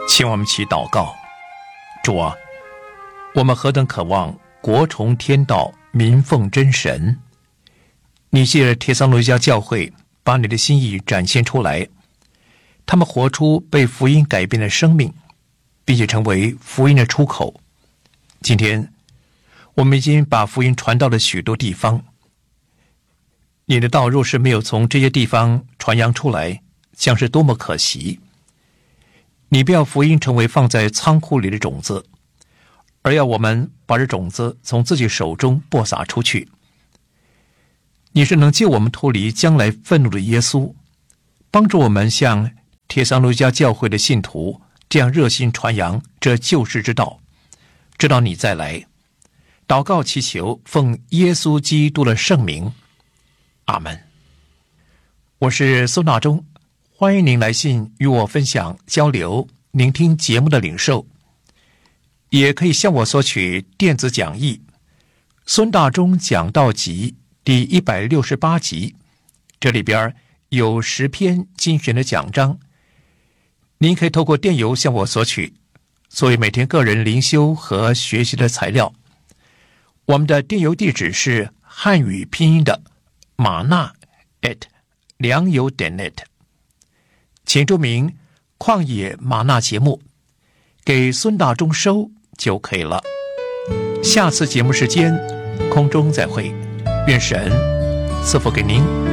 请我们起祷告。主啊，我们何等渴望国崇天道，民奉真神。你借着帖撒罗尼迦教会把你的心意展现出来，他们活出被福音改变的生命，并且成为福音的出口。今天我们已经把福音传到了许多地方，你的道若是没有从这些地方传扬出来，将是多么可惜。你不要福音成为放在仓库里的种子，而要我们把这种子从自己手中播撒出去。你是能救我们脱离将来愤怒的耶稣，帮助我们像帖撒罗尼迦教会的信徒这样热心传扬这救世之道，直到你再来。祷告祈求，奉耶稣基督的圣名，阿们。我是苏纳中，欢迎您来信与我分享交流聆听节目的领受，也可以向我索取电子讲义孙大中讲道集第168集，这里边有10篇精选的讲章，您可以透过电邮向我索取，作为每天个人灵修和学习的材料。我们的电邮地址是汉语拼音的马纳良友.net， 请注明旷野马纳节目，给孙大中收就可以了。下次节目时间空中再会，愿神赐福给您。